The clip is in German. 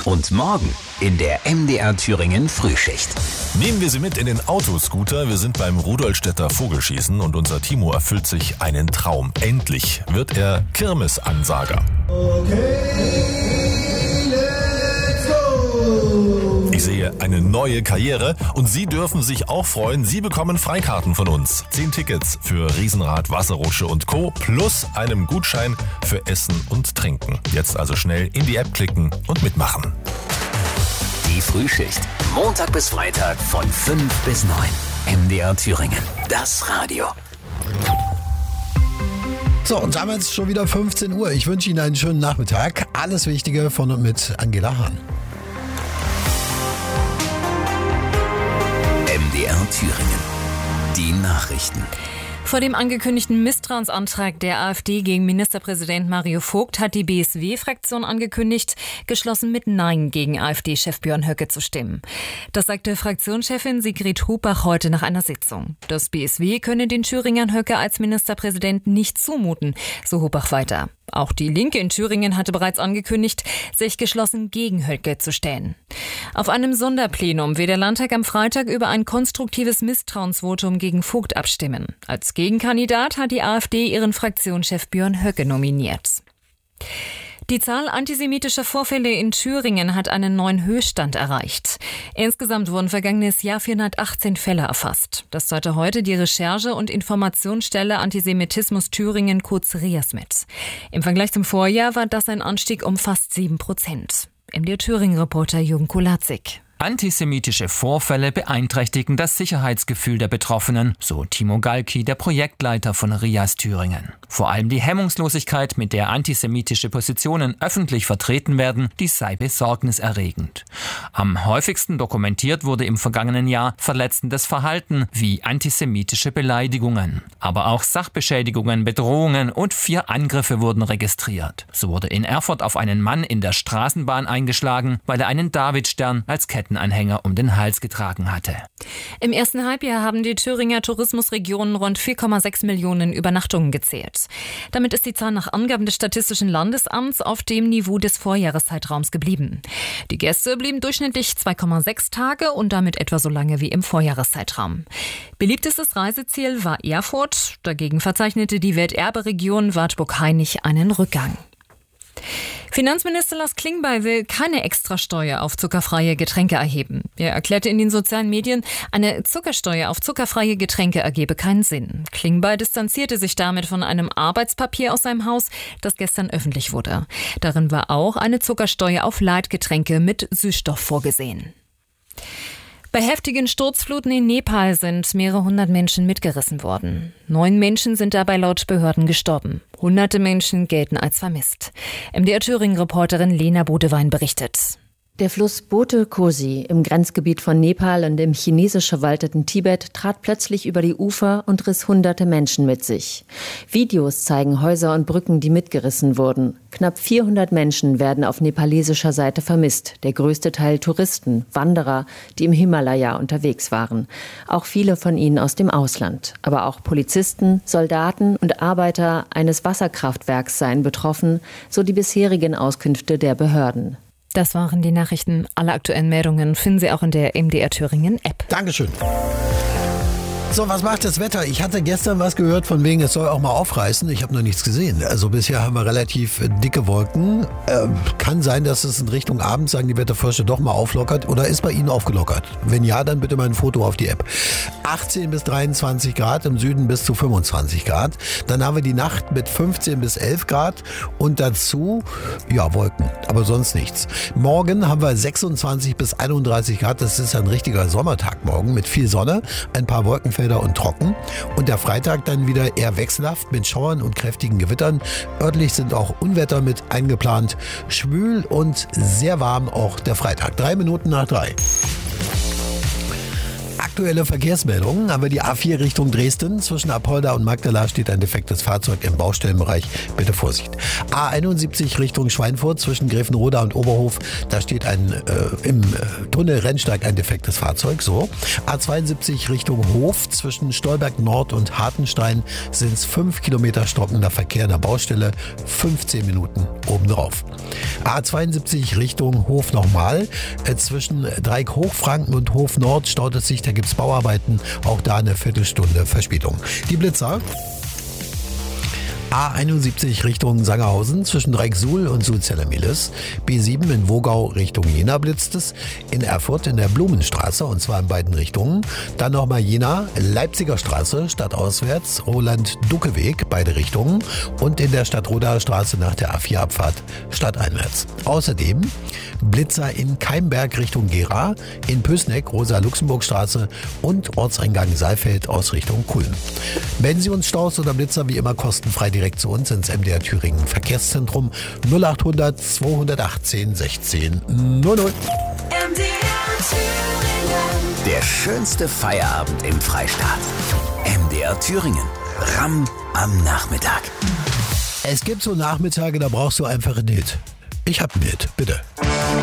Und morgen in der MDR Thüringen Frühschicht. Nehmen wir Sie mit in den Autoscooter. Wir sind beim Rudolstädter Vogelschießen und unser Timo erfüllt sich einen Traum. Endlich wird er Kirmesansager. Ich sehe eine neue Karriere und Sie dürfen sich auch freuen. Sie bekommen Freikarten von uns. 10 Tickets für Riesenrad, Wasserrutsche und Co. plus einem Gutschein für Essen und Trinken. Jetzt also schnell in die App klicken und mitmachen. Die Frühschicht. Montag bis Freitag von 5 bis 9. MDR Thüringen. Das Radio. So, und damit ist schon wieder 15 Uhr. Ich wünsche Ihnen einen schönen Nachmittag. Alles Wichtige von und mit Angela Hahn. MDR Thüringen. Die Nachrichten. Vor dem angekündigten Misstrauensantrag der AfD gegen Ministerpräsident Mario Vogt hat die BSW-Fraktion angekündigt, geschlossen mit Nein gegen AfD-Chef Björn Höcke zu stimmen. Das sagte Fraktionschefin Sigrid Hubach heute nach einer Sitzung. Das BSW könne den Thüringern Höcke als Ministerpräsident nicht zumuten, so Hubach weiter. Auch die Linke in Thüringen hatte bereits angekündigt, sich geschlossen gegen Höcke zu stellen. Auf einem Sonderplenum will der Landtag am Freitag über ein konstruktives Misstrauensvotum gegen Vogt abstimmen. Als Gegenkandidat hat die AfD ihren Fraktionschef Björn Höcke nominiert. Die Zahl antisemitischer Vorfälle in Thüringen hat einen neuen Höchststand erreicht. Insgesamt wurden vergangenes Jahr 418 Fälle erfasst. Das teilte heute die Recherche- und Informationsstelle Antisemitismus Thüringen, kurz RIAS, mit. Im Vergleich zum Vorjahr war das ein Anstieg um fast 7%. MDR Thüringen-Reporter Jürgen Kulatzig. Antisemitische Vorfälle beeinträchtigen das Sicherheitsgefühl der Betroffenen, so Timo Galki, der Projektleiter von RIAS Thüringen. Vor allem die Hemmungslosigkeit, mit der antisemitische Positionen öffentlich vertreten werden, die sei besorgniserregend. Am häufigsten dokumentiert wurde im vergangenen Jahr verletzendes Verhalten wie antisemitische Beleidigungen. Aber auch Sachbeschädigungen, Bedrohungen und 4 Angriffe wurden registriert. So wurde in Erfurt auf einen Mann in der Straßenbahn eingeschlagen, weil er einen Davidstern als Kettenanhänger um den Hals getragen hatte. Im ersten Halbjahr haben die Thüringer Tourismusregionen rund 4,6 Millionen Übernachtungen gezählt. Damit ist die Zahl nach Angaben des Statistischen Landesamts auf dem Niveau des Vorjahreszeitraums geblieben. Die Gäste blieben durchschnittlich 2,6 Tage und damit etwa so lange wie im Vorjahreszeitraum. Beliebtestes Reiseziel war Erfurt. Dagegen verzeichnete die Welterberegion Wartburg-Hainich einen Rückgang. Finanzminister Lars Klingbeil will keine Extrasteuer auf zuckerfreie Getränke erheben. Er erklärte in den sozialen Medien, eine Zuckersteuer auf zuckerfreie Getränke ergebe keinen Sinn. Klingbeil distanzierte sich damit von einem Arbeitspapier aus seinem Haus, das gestern öffentlich wurde. Darin war auch eine Zuckersteuer auf Leitgetränke mit Süßstoff vorgesehen. Bei heftigen Sturzfluten in Nepal sind mehrere hundert Menschen mitgerissen worden. 9 Menschen sind dabei laut Behörden gestorben. Hunderte Menschen gelten als vermisst. MDR Thüringen-Reporterin Lena Bodewein berichtet. Der Fluss Bote Kosi im Grenzgebiet von Nepal und im chinesisch verwalteten Tibet trat plötzlich über die Ufer und riss hunderte Menschen mit sich. Videos zeigen Häuser und Brücken, die mitgerissen wurden. Knapp 400 Menschen werden auf nepalesischer Seite vermisst. Der größte Teil Touristen, Wanderer, die im Himalaya unterwegs waren. Auch viele von ihnen aus dem Ausland. Aber auch Polizisten, Soldaten und Arbeiter eines Wasserkraftwerks seien betroffen, so die bisherigen Auskünfte der Behörden. Das waren die Nachrichten. Alle aktuellen Meldungen finden Sie auch in der MDR Thüringen App. Dankeschön. So, was macht das Wetter? Ich hatte gestern was gehört von wegen, es soll auch mal aufreißen. Ich habe noch nichts gesehen. Also bisher haben wir relativ dicke Wolken. Kann sein, dass es in Richtung Abend, sagen die Wetterforscher, doch mal auflockert. Oder ist bei Ihnen aufgelockert? Wenn ja, dann bitte mal ein Foto auf die App. 18 bis 23 Grad, im Süden bis zu 25 Grad. Dann haben wir die Nacht mit 15 bis 11 Grad und dazu, ja, Wolken, aber sonst nichts. Morgen haben wir 26 bis 31 Grad. Das ist ein richtiger Sommertag morgen mit viel Sonne, ein paar Wolkenfelder und trocken. Und der Freitag dann wieder eher wechselhaft mit Schauern und kräftigen Gewittern. Örtlich sind auch Unwetter mit eingeplant. Schwül und sehr warm auch der Freitag. 3 Minuten nach 3. Aktuelle Verkehrsmeldungen haben wir die A4 Richtung Dresden. Zwischen Apolda und Magdala steht ein defektes Fahrzeug im Baustellenbereich. Bitte Vorsicht. A71 Richtung Schweinfurt zwischen Grevenroda und Oberhof. Da steht im Tunnel Rennsteig ein defektes Fahrzeug. So. A72 Richtung Hof zwischen Stolberg Nord und Hartenstein sind es 5 Kilometer stockender Verkehr in der Baustelle. 15 Minuten obendrauf. A72 Richtung Hof nochmal. Zwischen Dreieck Hochfranken und Hof Nord staut es sich, da gibt es Bauarbeiten, auch da eine Viertelstunde Verspätung. Die Blitzer. A71 Richtung Sangerhausen zwischen Dreieck-Suhl und Suhl-Zellermilis. B7 in Wogau Richtung Jena blitzt es. In Erfurt in der Blumenstraße, und zwar in beiden Richtungen. Dann nochmal Jena, Leipziger Straße, stadtauswärts, Roland-Ducke-Weg, beide Richtungen. Und in der Stadtrodaer Straße nach der A4-Abfahrt stadteinwärts. Außerdem Blitzer in Keimberg Richtung Gera, in Pößneck Rosa-Luxemburg-Straße und Ortseingang Saalfeld aus Richtung Kulm. Melden Sie uns Staus oder Blitzer wie immer kostenfrei direkt zu uns ins MDR Thüringen Verkehrszentrum 0800 218 16 00. Der schönste Feierabend im Freistaat. MDR Thüringen. Ramm am Nachmittag. Es gibt so Nachmittage, da brauchst du einfach ein Hit. Ich hab einen Hit, bitte.